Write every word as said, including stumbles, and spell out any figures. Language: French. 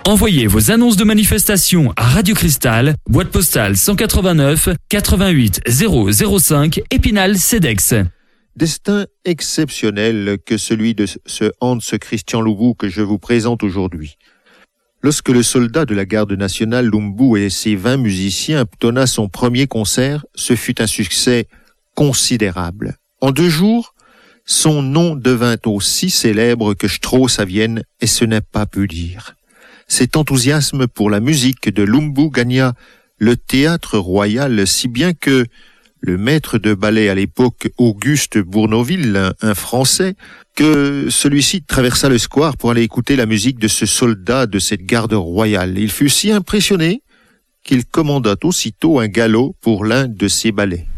Envoyez vos annonces de manifestation à Radio Cristal, boîte postale cent quatre-vingt-neuf quatre-vingt-huit zéro zéro cinq, Épinal, Cedex. Destin exceptionnel que celui de ce Hans Christian Loumbou que je vous présente aujourd'hui. Lorsque le soldat de la garde nationale Loumbou et ses vingt musiciens donna son premier concert, ce fut un succès considérable. En deux jours, son nom devint aussi célèbre que Strauss à Vienne, et ce n'est pas peu dire. Cet enthousiasme pour la musique de Loumbou gagna le théâtre royal, si bien que le maître de ballet à l'époque, Auguste Bournonville, un Français, que celui-ci traversa le square pour aller écouter la musique de ce soldat de cette garde royale. Il fut si impressionné qu'il commanda aussitôt un galop pour l'un de ses ballets.